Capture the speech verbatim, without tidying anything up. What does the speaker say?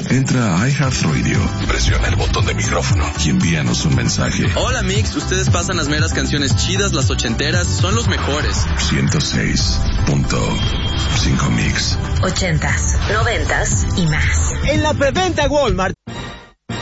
Entra a iHeartRadio, presiona el botón de micrófono y envíanos un mensaje. Hola Mix, ustedes pasan las meras canciones chidas, las ochenteras, son los mejores. ciento seis punto cinco Mix. Ochentas, noventas y más. En la preventa Walmart.